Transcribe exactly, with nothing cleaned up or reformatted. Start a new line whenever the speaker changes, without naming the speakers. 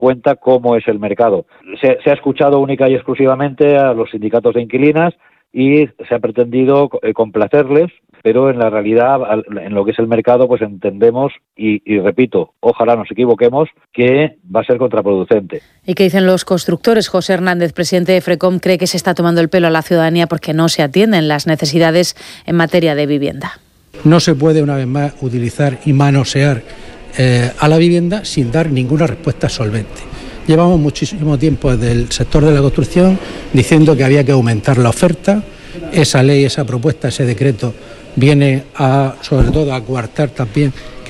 cuenta cómo es el mercado. Se, se ha escuchado única y exclusivamente a los sindicatos de inquilinas y se ha pretendido eh, complacerles, pero en la realidad, en lo que es el mercado, pues entendemos, y, y repito, ojalá nos equivoquemos, que va a ser contraproducente.
¿Y qué dicen los constructores? José Hernández, presidente de FRECOM, cree que se está tomando el pelo a la ciudadanía porque no se atienden las necesidades en materia de vivienda.
No se puede, una vez más, utilizar y manosear eh, a la vivienda sin dar ninguna respuesta solvente. Llevamos muchísimo tiempo desde el sector de la construcción diciendo que había que aumentar la oferta. Esa ley, esa propuesta, ese decreto viene a, sobre todo, a coartar también